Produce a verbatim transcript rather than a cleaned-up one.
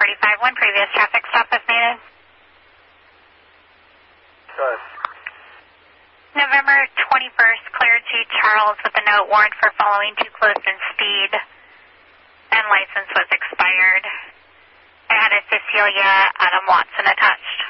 forty-five, one previous traffic stop if needed. Good. November twenty-first, cleared G. Charles with a note warrant for following too close in speed, and license was expired. I had a Cecilia Adam Watson attached.